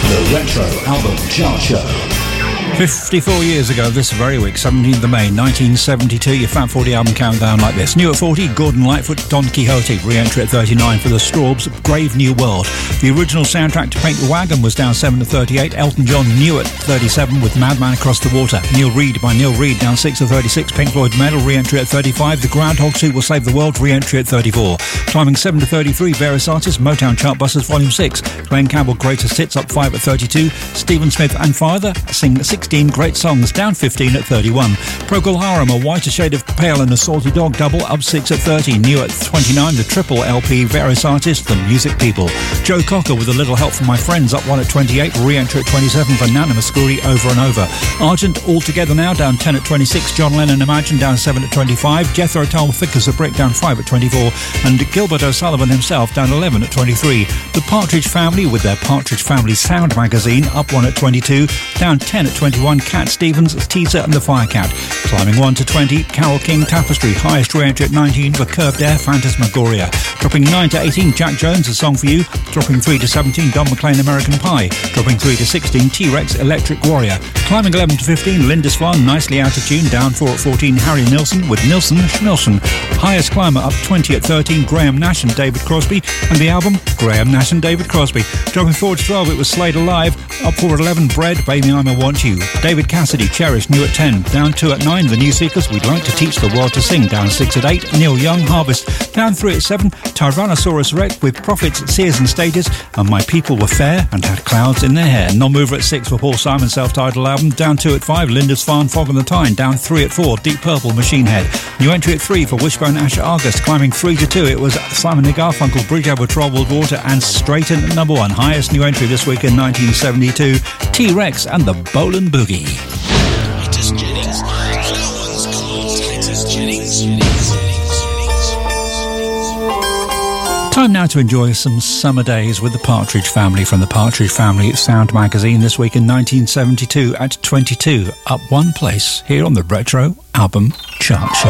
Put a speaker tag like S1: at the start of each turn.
S1: The Retro Album Chart Show.
S2: 54 years ago this very week, 17th of May 1972, your Fab 40 album countdown like this. New at 40, Gordon Lightfoot, Don Quixote. Re-entry at 39 for the Strawbs, Brave New World. The original soundtrack to Paint the Wagon was down 7 to 38. Elton John, New at 37 with Madman Across the Water. Neil Reed by Neil Reed, down 6 to 36. Pink Floyd Medal, re-entry at 35. The Groundhog Suit Will Save the World, re-entry at 34. Climbing 7 to 33, various artists, Motown Chartbusters Volume 6. Glenn Campbell, Greatest Hits, up 5 at 32. Stephen Smith and Father sing 16 great songs, down 15 at 31. Procol Harum, A Whiter Shade of Pale and a Salty Dog double, up 6 at 30. New at 29, the triple LP, various artists, The Music People. Joe Cocker with A Little Help from My Friends, up 1 at 28. Re-entry at 27 for Nana Mouskouri, Over and Over. Argent, All Together Now, down 10 at 26. John Lennon, Imagine, down 7 at 25. Jethro Tull, Thick as a Brick, down 5 at 24. And Gilbert O'Sullivan himself, down 11 at 23. The Partridge Family with their Partridge Family Sound magazine, up 1 at 22. Down 10 at 21. Cat Stevens, Teaser and the Firecat. Climbing 1 to 20, Carole King, Tapestry. Highest re-entry at 19 for Curved Air, Phantasmagoria. Dropping 9 to 18, Jack Jones, A Song for You. Dropping 3 to 17, Don McLean, American Pie. Dropping 3 to 16, T-Rex, Electric Warrior. Climbing 11 to 15, Linda Swan, Nicely Out of Tune. Down 4 at 14, Harry Nilsson with Nilsson Schmilsson. Highest climber up 20 at 13, Graham Nash and David Crosby. And the album, Graham Nash and David Crosby. Dropping 4 to 12, it was Slade Alive. Up 4 at 11, Bread, Baby I'ma Want You. David Cassidy, Cherish, New at 10. Down 2 at 9, The New Seekers, We'd Like to Teach the World to Sing. Down 6 at 8, Neil Young, Harvest. Down 3 at 7, Tyrannosaurus Rex with Prophets, Seers and Stages. And My People Were Fair and Had Clouds in Their Hair. Non-mover at 6 for Paul Simon's self-titled album. Down 2 at 5, Linda's Farn, Fog and the Tyne. Down 3 at 4, Deep Purple, Machine Head. New entry at 3 for Wishbone Ash Argus. Climbing 3 to 2, it was Simon & Garfunkel, Bridge Over Troubled Water and Straight in at number 1. Highest new entry this week in 1972, T-Rex and the Bowlin' Boogie.
S3: Titus Jennings. No one's called Titus Jennings.
S2: Time now to enjoy some summer days with the Partridge Family from the Partridge Family Sound magazine this week in 1972 at 22, up one place here on the Retro Album Chart Show.